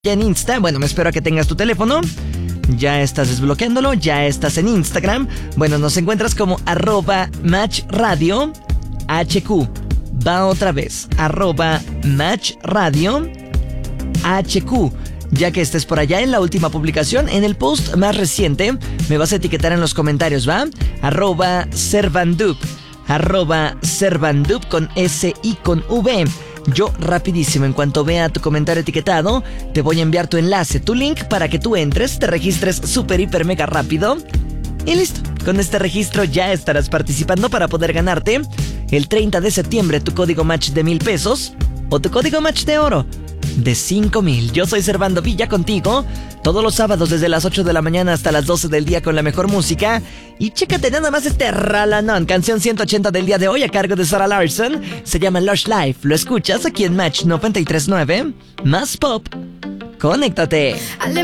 Ya en Insta, bueno, me espero a que tengas tu teléfono. Ya estás desbloqueándolo, ya estás en Instagram. Bueno, nos encuentras como @matchradio HQ. Va otra vez, @matchradio HQ. Ya que estés por allá en la última publicación, en el post más reciente, me vas a etiquetar en los comentarios, ¿va? @Servandup. @Servandup con S y con V. Yo rapidísimo, en cuanto vea tu comentario etiquetado, te voy a enviar tu enlace, tu link para que tú entres, te registres súper, hiper, mega rápido. Y listo, con este registro ya estarás participando para poder ganarte el 30 de septiembre tu código match de 1,000 pesos o tu código match de oro de 5,000. Yo soy Servando Villa contigo todos los sábados desde las 8 de la mañana hasta las 12 del día con la mejor música. Y chécate nada más este ralanón, canción 180 del día de hoy a cargo de Sarah Larson. Se llama Lush Life. Lo escuchas aquí en Match 93.9. Más pop. Conéctate.